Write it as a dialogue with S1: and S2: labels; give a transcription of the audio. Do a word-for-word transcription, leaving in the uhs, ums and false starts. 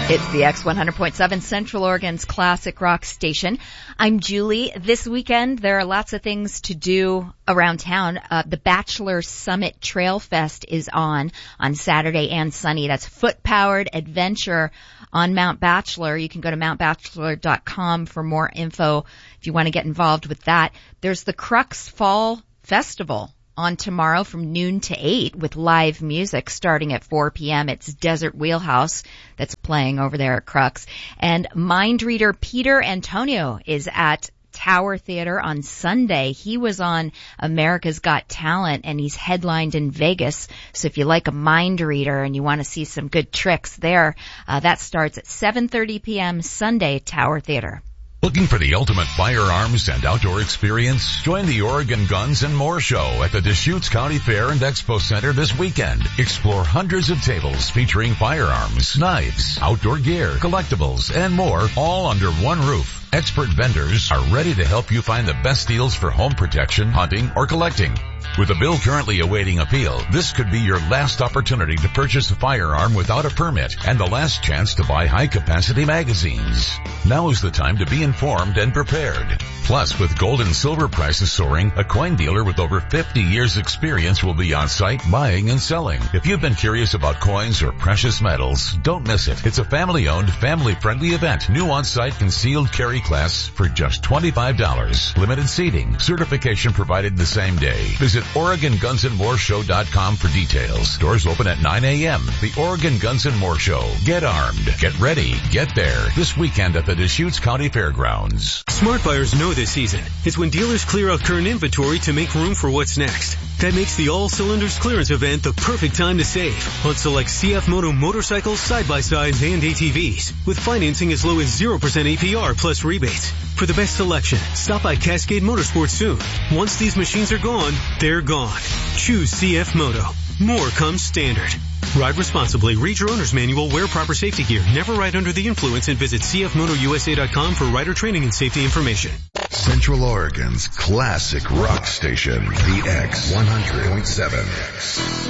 S1: It's the X one hundred point seven Central Oregon's classic rock station. I'm Julie. This weekend, there are lots of things to do around town. Uh, the Bachelor Summit Trail Fest is on, on Saturday and Sunday. That's foot-powered adventure on Mount Bachelor. You can go to mount bachelor dot com for more info if you want to get involved with that. There's the Crux Fall Festival on tomorrow from noon to eight with live music starting at four p.m. It's Desert Wheelhouse that's playing over there at Crux. And mind reader Peter Antonio is at Tower Theater on Sunday. He was on America's Got Talent and he's headlined in Vegas. So if you like a mind reader and you want to see some good tricks there, uh, that starts at seven thirty p.m. Sunday, Tower Theater.
S2: Looking for the ultimate firearms and outdoor experience? Join the Oregon Guns and More Show at the Deschutes County Fair and Expo Center this weekend. Explore hundreds of tables featuring firearms, knives, outdoor gear, collectibles, and more, all under one roof. Expert vendors are ready to help you find the best deals for home protection, hunting, or collecting. With a bill currently awaiting appeal, this could be your last opportunity to purchase a firearm without a permit and the last chance to buy high-capacity magazines. Now is the time to be informed and prepared. Plus, with gold and silver prices soaring, a coin dealer with over fifty years experience will be on site buying and selling. If you've been curious about coins or precious metals, don't miss it. It's a family-owned, family-friendly event. New on-site concealed carry class for just twenty-five dollars. Limited seating. Certification provided the same day. Visit Oregon Guns and More Show dot com for details. Doors open at nine a.m. The Oregon Guns and More Show. Get armed. Get ready. Get there. This weekend at the Deschutes County Fairgrounds.
S3: Smart buyers know this season. It's when dealers clear out current inventory to make room for what's next. That makes the All Cylinders Clearance event the perfect time to save on select C F Moto motorcycles, side-by-sides, and A T Vs with financing as low as zero percent A P R plus rebates. For the best selection, stop by Cascade Motorsports soon. Once these machines are gone, they're gone. Choose C F Moto. More comes standard. Ride responsibly. Read your owner's manual. Wear proper safety gear. Never ride under the influence and visit C F moto U S A dot com for rider training and safety information.
S4: Central Oregon's classic rock station, the X one hundred point seven.